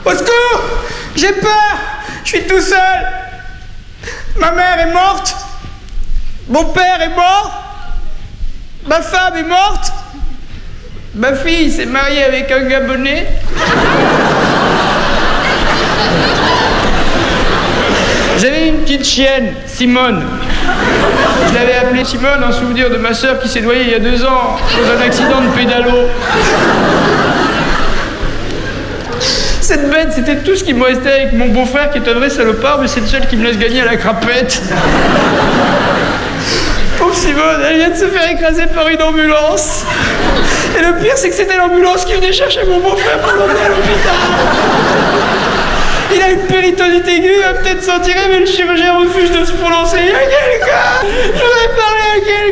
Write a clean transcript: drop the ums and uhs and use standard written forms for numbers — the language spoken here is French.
Au secours! J'ai peur! Je suis tout seul! Ma mère est morte! Mon père est mort! Ma femme est morte! Ma fille s'est mariée avec un Gabonais! J'avais une petite chienne, Simone. Je l'avais appelée Simone en souvenir de ma sœur qui s'est noyée il y a 2 ans dans un accident de pédalo. Cette bête, c'était tout ce qui me restait avec mon beau-frère qui est un vrai salopard, mais c'est le seul qui me laisse gagner à la crapette. Pauvre Simone, elle vient de se faire écraser par une ambulance. Et le pire, c'est que c'était l'ambulance qui venait chercher mon beau-frère pour l'emmener à l'hôpital. Il a une péritonite aiguë, il va peut-être s'en tirer, mais le chirurgien refuse de se prononcer. Il y a quelqu'un! Je voudrais parler à quelqu'un!